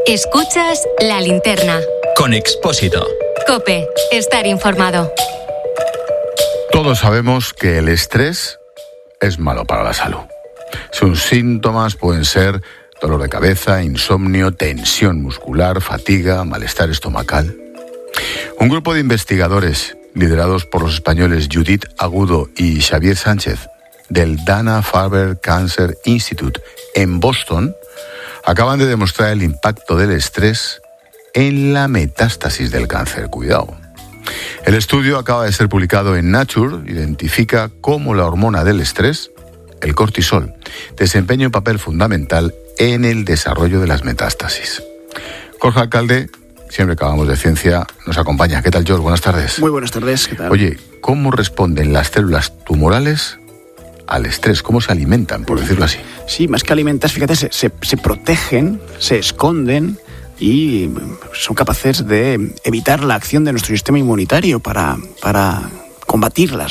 Escuchas La Linterna. Con Expósito. COPE. Estar informado. Todos sabemos que el estrés es malo para la salud. Sus síntomas pueden ser dolor de cabeza, insomnio, tensión muscular, fatiga, malestar estomacal. Un grupo de investigadores liderados por los españoles Judith Agudo y Xavier Sánchez del Dana-Farber Cancer Institute en Boston acaban de demostrar el impacto del estrés en la metástasis del cáncer. Cuidado. El estudio acaba de ser publicado en Nature, identifica cómo la hormona del estrés, el cortisol, desempeña un papel fundamental en el desarrollo de las metástasis. Jorge Alcalde, siempre que hablamos de ciencia, nos acompaña. ¿Qué tal, George? Buenas tardes. Muy buenas tardes, ¿qué tal? Oye, ¿cómo responden las células tumorales al estrés? ¿Cómo se alimentan, por decirlo así? Sí, más que alimentas, fíjate, se protegen, se esconden y son capaces de evitar la acción de nuestro sistema inmunitario para combatir